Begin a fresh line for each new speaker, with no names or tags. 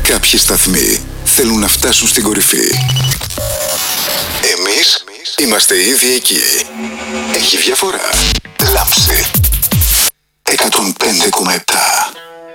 Κάποιοι σταθμοί θέλουν να φτάσουν στην κορυφή. Εμείς είμαστε ήδη εκεί. Έχει διαφορά. Love